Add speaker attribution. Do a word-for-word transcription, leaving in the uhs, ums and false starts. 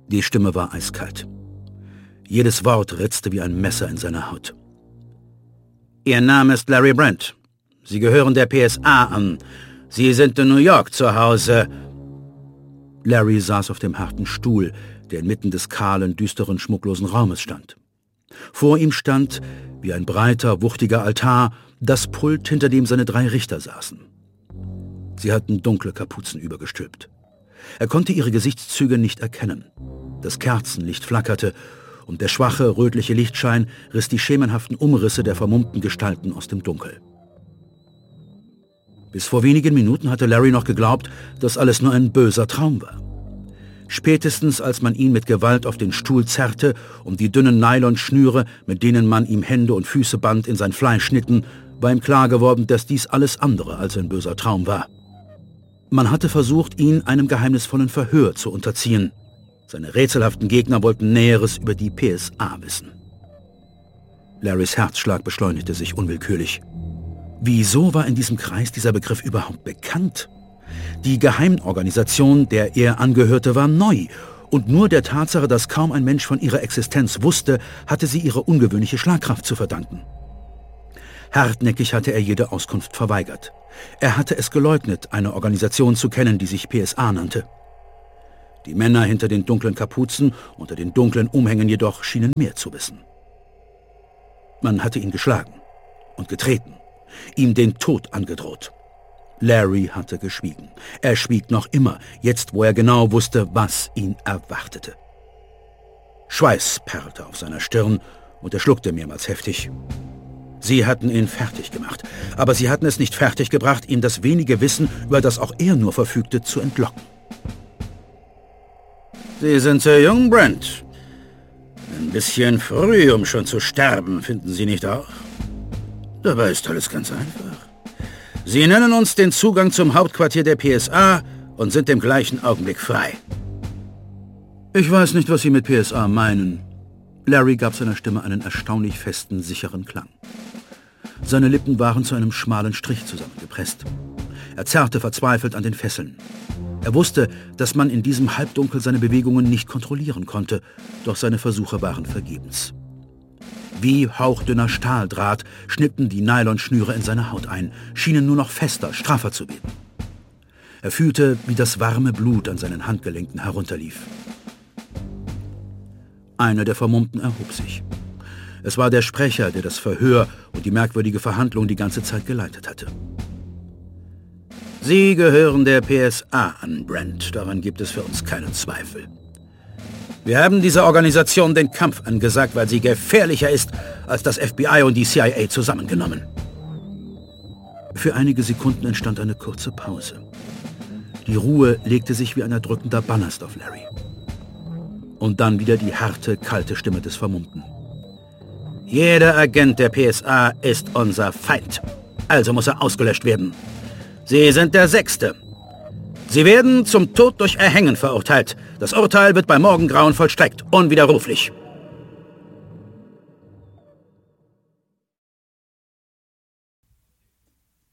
Speaker 1: Die Stimme war eiskalt. Jedes Wort ritzte wie ein Messer in seiner Haut. »Ihr Name ist Larry Brent. Sie gehören der P S A an. Sie sind in New York zu Hause.« Larry saß auf dem harten Stuhl, der inmitten des kahlen, düsteren, schmucklosen Raumes stand. Vor ihm stand, wie ein breiter, wuchtiger Altar, das Pult, hinter dem seine drei Richter saßen. Sie hatten dunkle Kapuzen übergestülpt. Er konnte ihre Gesichtszüge nicht erkennen. Das Kerzenlicht flackerte, und der schwache, rötliche Lichtschein riss die schemenhaften Umrisse der vermummten Gestalten aus dem Dunkel. Bis vor wenigen Minuten hatte Larry noch geglaubt, dass alles nur ein böser Traum war. Spätestens als man ihn mit Gewalt auf den Stuhl zerrte, um die dünnen Nylonschnüre, mit denen man ihm Hände und Füße band, in sein Fleisch schnitten, war ihm klar geworden, dass dies alles andere als ein böser Traum war. Man hatte versucht, ihn einem geheimnisvollen Verhör zu unterziehen. Seine rätselhaften Gegner wollten Näheres über die P S A wissen. Larrys Herzschlag beschleunigte sich unwillkürlich. Wieso war in diesem Kreis dieser Begriff überhaupt bekannt? Die Geheimorganisation, der er angehörte, war neu, und nur der Tatsache, dass kaum ein Mensch von ihrer Existenz wusste, hatte sie ihre ungewöhnliche Schlagkraft zu verdanken. Hartnäckig hatte er jede Auskunft verweigert. Er hatte es geleugnet, eine Organisation zu kennen, die sich P S A nannte. Die Männer hinter den dunklen Kapuzen, unter den dunklen Umhängen jedoch, schienen mehr zu wissen. Man hatte ihn geschlagen und getreten, ihm den Tod angedroht. Larry hatte geschwiegen. Er schwieg noch immer, jetzt wo er genau wusste, was ihn erwartete. Schweiß perlte auf seiner Stirn und er schluckte mehrmals heftig. Sie hatten ihn fertig gemacht, aber sie hatten es nicht fertig gebracht, ihm das wenige Wissen, über das auch er nur verfügte, zu entlocken. »Sie sind sehr jung, Brent. Ein bisschen früh, um schon zu sterben, finden Sie nicht auch? Dabei ist alles ganz einfach. Sie nennen uns den Zugang zum Hauptquartier der P S A und sind im gleichen Augenblick frei.« »Ich weiß nicht, was Sie mit P S A meinen.« Larry gab seiner Stimme einen erstaunlich festen, sicheren Klang. Seine Lippen waren zu einem schmalen Strich zusammengepresst. Er zerrte verzweifelt an den Fesseln. Er wusste, dass man in diesem Halbdunkel seine Bewegungen nicht kontrollieren konnte, doch seine Versuche waren vergebens. Wie hauchdünner Stahldraht schnitten die Nylonschnüre in seine Haut ein, schienen nur noch fester, straffer zu werden. Er fühlte, wie das warme Blut an seinen Handgelenken herunterlief. Einer der Vermummten erhob sich. Es war der Sprecher, der das Verhör und die merkwürdige Verhandlung die ganze Zeit geleitet hatte. »Sie gehören der P S A an, Brent. Daran gibt es für uns keinen Zweifel. Wir haben dieser Organisation den Kampf angesagt, weil sie gefährlicher ist als das F B I und die C I A zusammengenommen.« Für einige Sekunden entstand eine kurze Pause. Die Ruhe legte sich wie ein erdrückender Ballast auf Larry. Und dann wieder die harte, kalte Stimme des Vermummten. »Jeder Agent der P S A ist unser Feind. Also muss er ausgelöscht werden. Sie sind der Sechste. Sie werden zum Tod durch Erhängen verurteilt. Das Urteil wird bei Morgengrauen vollstreckt, unwiderruflich.«